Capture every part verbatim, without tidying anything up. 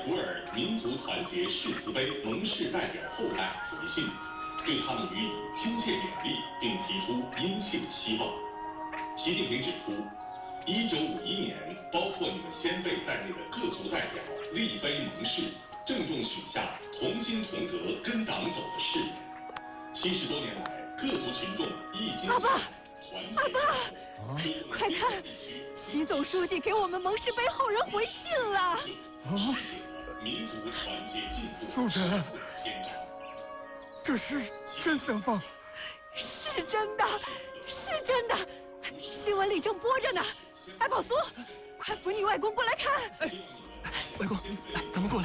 普洱民族团结誓词碑盟誓代表后代回信，对他们予以亲切勉励，并提出殷切的希望。习近平指出，一九五一年，包括你们先辈在内的各族代表立碑盟誓，郑重许下同心同德跟党走的誓言。七十多年来，各族群众一心阿爸，阿爸， 啊、 快看，习总书记给我们盟誓碑后人回信了。啊！ 民族团结进步， 苏晨，这是真的吗？ 是真的，是真的，新闻里正播着呢。哎，宝苏，快扶你外公过来看。 哎，外公，来，咱们过来。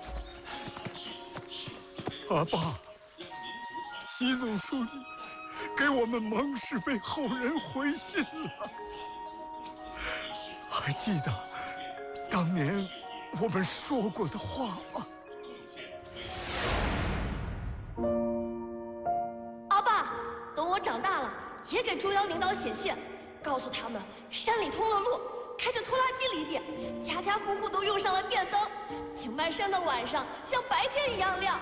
阿爸，习总书记给我们盟誓碑后人回信了。还记得当年我们说过的话吗？ 阿爸，等我长大了，也给中央领导写信，告诉他们山里通了路，开着拖拉机犁地，家家户户都用上了电灯，井曼山的晚上像白天一样亮。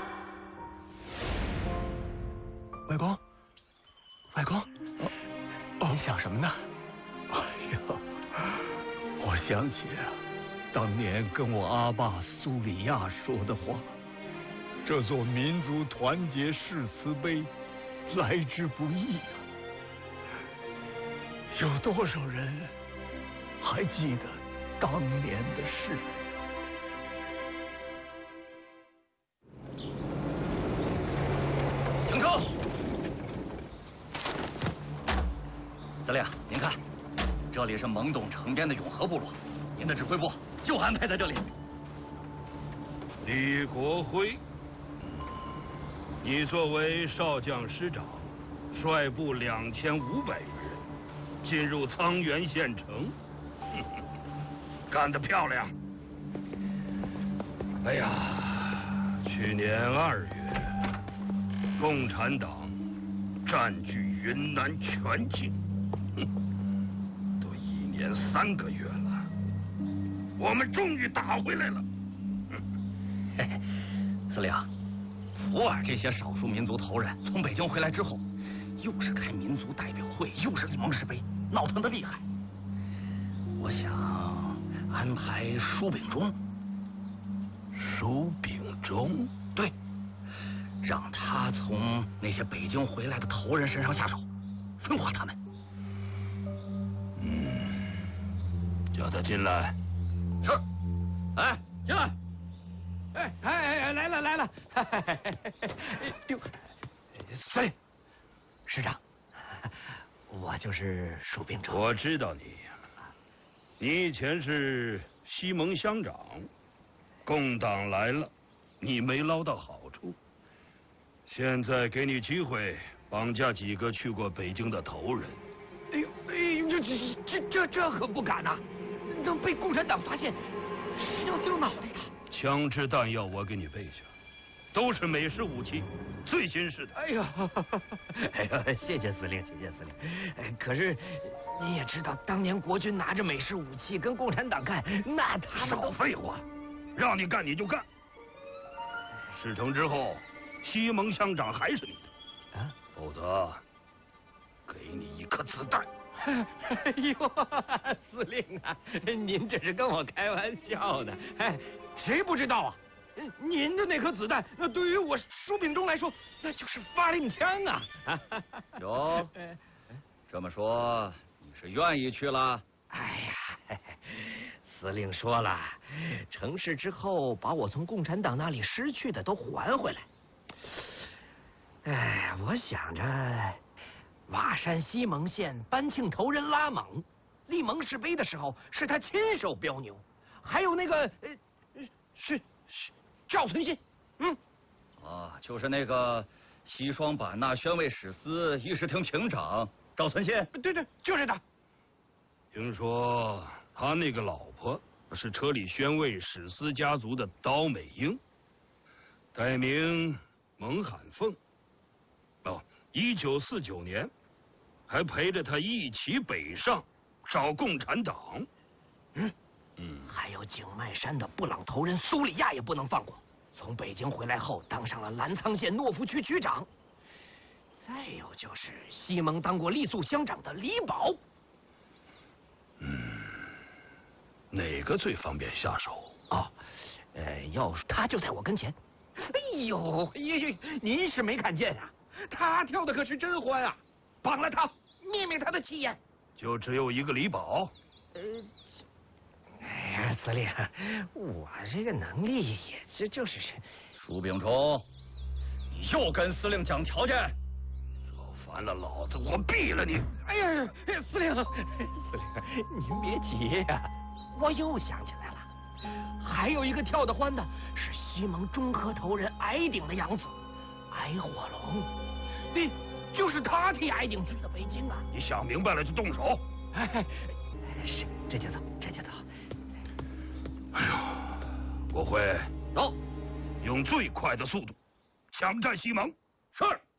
外公，外公，哦，你想什么呢？哎呀，我想起啊，当年跟我阿爸苏里亚说的话，这座民族团结誓词碑来之不易啊！有多少人还记得当年的事？ 停车！司令，您看，这里是蒙董城边的永和部落，您的指挥部就安排在这里。 李国辉，你作为少将师长，率部两千五百余人进入沧源县城，干得漂亮！哎呀，去年二月，共产党占据云南全境，都一年三个月了，我们终于打回来了。 嘿嘿，司令，普洱这些少数民族头人从北京回来之后，又是开民族代表会，又是立盟誓碑，闹腾得厉害。我想安排舒秉忠。 舒秉忠？ 对，让他从那些北京回来的头人身上下手，分化他们。 嗯，叫他进来。 是。哎，进来。 哎哎哎，来了来了！哟，司令，师长，我就是舒秉忠。 我知道你，你以前是西盟乡长，共党来了，你没捞到好处。现在给你机会，绑架几个去过北京的头人。 哎呦哎呦，这这这这这可不敢呐！等被共产党发现，是要丢脑袋的。 枪支弹药我给你备下，都是美式武器，最新式的。 哎呀，哎呀，谢谢司令，谢谢司令。可是你也知道，当年国军拿着美式武器跟共产党干，那他们都少废话，让你干你就干。事成之后，西盟乡长还是你的，啊，否则给你一颗子弹。 哎呦，司令啊，您这是跟我开玩笑呢？哎，谁不知道啊？您的那颗子弹，那对于我舒秉忠来说，那就是发令枪啊！ 哟，这么说你是愿意去了？ 哎呀，司令说了，成事之后把我从共产党那里失去的都还回来。哎，我想着。瓦山西盟县班庆头人拉蒙立盟誓碑的时候，是他亲手标牛，还有那个呃是是赵存信，嗯， 啊，就是那个西双版纳宣慰使司议事厅厅长赵存信。 对对，就是他。 听说他那个老婆是车里宣慰使司家族的刀美英，代名蒙罕凤。哦，一九四九年。还陪着他一起北上找共产党。 嗯嗯，还有有景迈山的布朗头人苏里亚也不能放过。从北京回来后，当上了澜沧县诺福区区长。再有就是西蒙当过傈僳乡长的李宝。 嗯，哪个最方便下手？ 哦，呃，要是他就在我跟前。哎呦，爷爷，您是没看见啊，他跳的可是真欢啊！绑了他，灭灭他的气焰。 就只有一个李宝？ 呃，哎呀，司令，我这个能力也这就是…… 舒秉忠，你又跟司令讲条件， 惹烦了老子，我毙了你！ 哎呀，司令，司令，您别急呀，我又想起来了。还有一个跳得欢的是西蒙中科头人矮顶的养子矮火龙，对，就是他替矮顶去的北京啊！ 你想明白了就动手。 哎，是，这就走，这就走。 哎呦，我会走， 用最快的速度抢占西蒙。 是。